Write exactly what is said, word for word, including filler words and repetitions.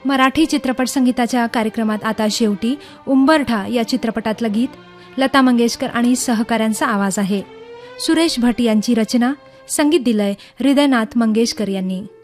मराठी चित्रपट संगीताच्या कार्यक्रमात आता शेवटी उंबरठा या चित्रपटातलं गीत लता मंगेशकर आणि सहकाऱ्यांचा आवाज आहे. सुरेश भट यांची रचना, संगीत दिलंय हृदयनाथ मंगेशकर यांनी.